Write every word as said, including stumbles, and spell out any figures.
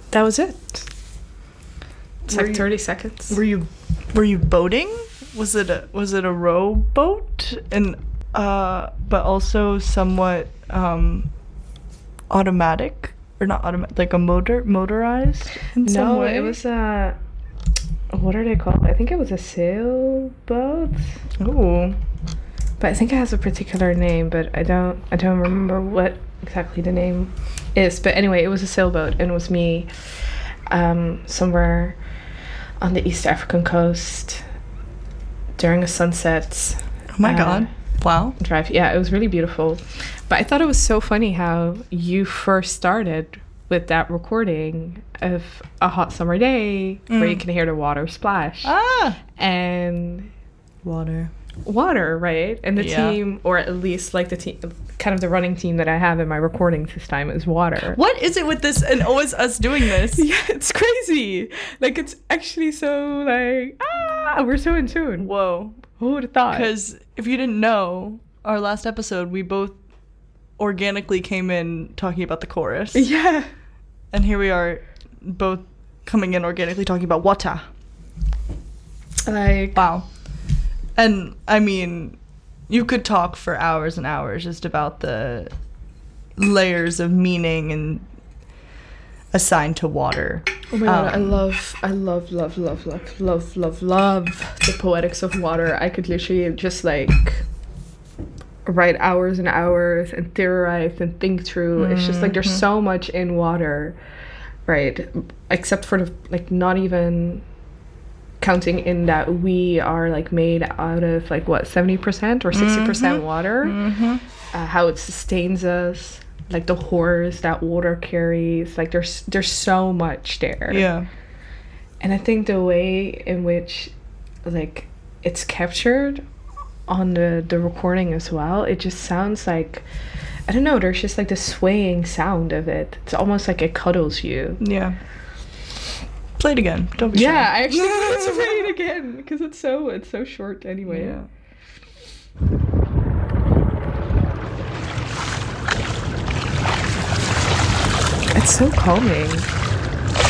that was it. It's Were like you- thirty seconds. Were you were you boating? Was it a was it a rowboat and uh but also somewhat um automatic or not automatic, like a motor motorized in some No, way? it was a. What are they called? I think it was a sailboat. Ooh. But I think it has a particular name, but I don't I don't remember what exactly the name is. But anyway, it was a sailboat, and it was me um, somewhere on the East African coast during a sunset. Oh my uh, god. Wow. Drive. Yeah, it was really beautiful. But I thought it was so funny how you first started with that recording of a hot summer day where you Mm. can hear the water splash. Ah. And Water. water, right? And the Yeah. team, or at least like the team, kind of the running team that I have in my recording this time is water. What is it with this and always us doing this? Yeah, it's crazy. Like, it's actually so like, ah, we're so in tune. Whoa. Who would have thought? Because if you didn't know, our last episode, we both organically came in talking about the chorus. Yeah. And here we are, both coming in organically talking about water. Like, Wow. And, I mean, you could talk for hours and hours just about the layers of meaning and assigned to water. oh my god, I Um, love, I love, love, love, love, love, love, love the poetics of water. I could literally just like write hours and hours and theorize and think through. It's just like there's Mhm. so much in water, right? Except for the like not even counting in that we are like made out of like what seventy percent or sixty percent Mhm. water. Mm-hmm. Uh, how it sustains us, like the horrors that water carries. Like there's there's so much there. Yeah. And I think the way in which like it's captured on the the recording as well, it just sounds like, I don't know, there's just like the swaying sound of it. It's almost like it cuddles you. Yeah. Play it again. Don't be shy. Yeah, I actually wanted to play it again because it's so it's so short anyway. Yeah. It's so calming.